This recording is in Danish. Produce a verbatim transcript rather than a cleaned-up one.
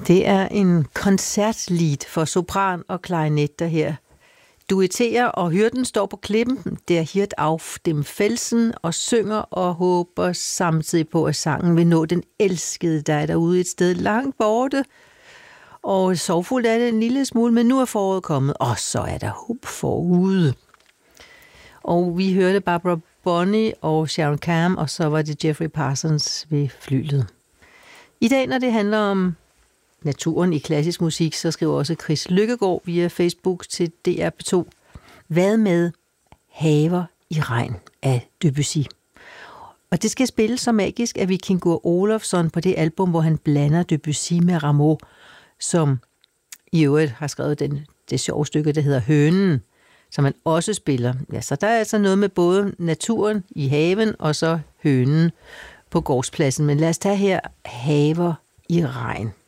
Det er en koncertlied for sopran og klarinetter her. Duetterer og hyrden står på klippen, der hirt auf dem Felsen og synger og håber samtidig på, at sangen vil nå den elskede, der er derude et sted langt borte. Og sorgfuldt er det en lille smule, men nu er foråret kommet, og så er der håb forude. Og vi hørte Barbara Bonney og Sharon Cam, og så var det Jeffrey Parsons ved flylet. I dag, når det handler om naturen i klassisk musik, så skriver også Chris Lykkegaard via Facebook til D R P to. Hvad med Haver i regn af Debussy? Og det skal spilles så magisk af Vikingur Olofsson på det album, hvor han blander Debussy med Rameau, som i øvrigt har skrevet den, det sjove stykke, der hedder Hønen, som han også spiller. Ja, så der er altså noget med både naturen i haven og så hønen på gårdspladsen. Men lad os tage her Haver i regn.